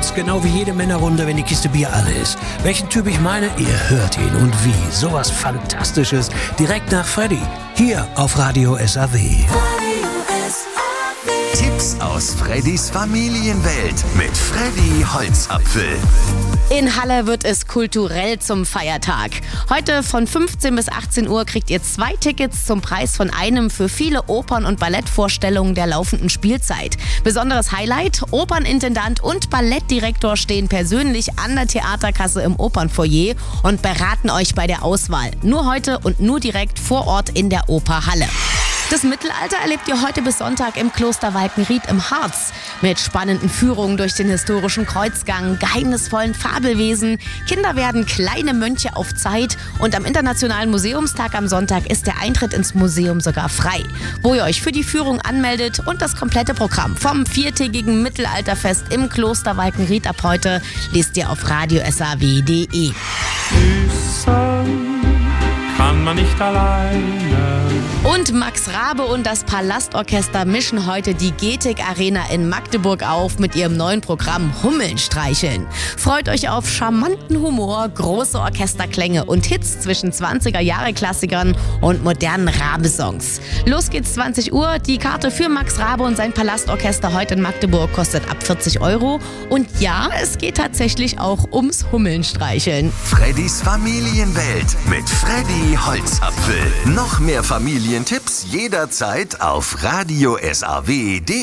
Holz, genau wie jede Männerrunde, wenn die Kiste Bier alle ist. Welchen Typ ich meine? Ihr hört ihn und wie. Sowas Fantastisches. Direkt nach Freddy. Hier auf Radio SAW. Tipps aus Freddys Familienwelt mit Freddy Holzapfel. In Halle wird es kulturell zum Feiertag. Heute von 15 bis 18 Uhr kriegt ihr 2 Tickets zum Preis von einem für viele Opern- und Ballettvorstellungen der laufenden Spielzeit. Besonderes Highlight: Opernintendant und Ballettdirektor stehen persönlich an der Theaterkasse im Opernfoyer und beraten euch bei der Auswahl. Nur heute und nur direkt vor Ort in der Oper Halle. Das Mittelalter erlebt ihr heute bis Sonntag im Kloster Walkenried im Harz. Mit spannenden Führungen durch den historischen Kreuzgang, geheimnisvollen Fabelwesen. Kinder werden kleine Mönche auf Zeit. Und am Internationalen Museumstag am Sonntag ist der Eintritt ins Museum sogar frei. Wo ihr euch für die Führung anmeldet und das komplette Programm vom 4-tägigen Mittelalterfest im Kloster Walkenried ab heute lest ihr auf radiosaw.de. Kann man nicht alleine. Und Max Rabe und das Palastorchester mischen heute die Getig Arena in Magdeburg auf mit ihrem neuen Programm Hummeln streicheln. Freut euch auf charmanten Humor, große Orchesterklänge und Hits zwischen 20er-Jahre-Klassikern und modernen Rabe-Songs. Los geht's 20 Uhr. Die Karte für Max Rabe und sein Palastorchester heute in Magdeburg kostet ab 40 €. Und ja, es geht tatsächlich auch ums Hummeln streicheln. Freddys Familienwelt mit Freddy Holzapfel. Noch mehr Familientipps jederzeit auf radiosaw.de.